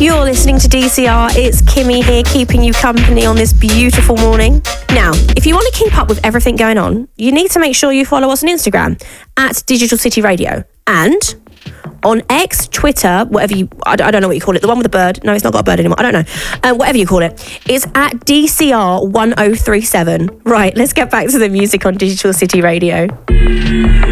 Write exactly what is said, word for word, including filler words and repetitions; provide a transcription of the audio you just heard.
You're listening to D C R. It's Kimmy here, keeping you company on this beautiful morning. Now, if you want to keep up with everything going on, you need to make sure you follow us on Instagram at Digital City Radio. And on X, Twitter, whatever you, I don't know what you call it, the one with the bird. No, it's not got a bird anymore. I don't know. Uh, whatever you call it, it's at D C R one oh three seven. Right, let's get back to the music on Digital City Radio.